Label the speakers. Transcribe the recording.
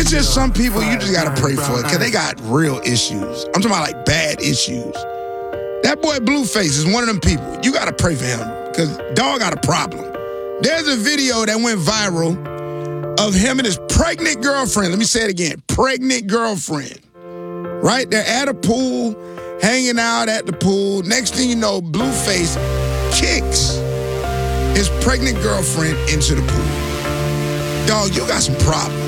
Speaker 1: It's just some people you just gotta pray for because they got real issues. I'm talking about like bad issues. That boy Blueface is one of them people. You gotta pray for him because dog got a problem. There's a video that went viral of him and his pregnant girlfriend. Let me say it again. Pregnant girlfriend. Right? They're at a pool, hanging out at the pool. Next thing you know, Blueface kicks his pregnant girlfriend into the pool. Dog, you got some problems.